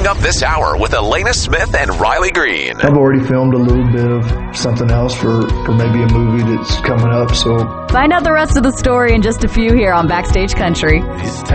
Coming up this hour with Elena Smith and Riley Green. I've already filmed a little bit of something else for maybe a movie that's coming up. So find out the rest of the story in just a few here on Backstage Country.